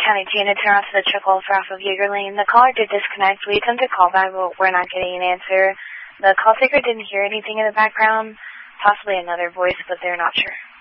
County, Gina, turn on to the triple for off of Yeager Lane. The caller did disconnect. We attempted to call back, but we're not getting an answer. The call taker didn't hear anything in the background, possibly another voice, but they're not sure.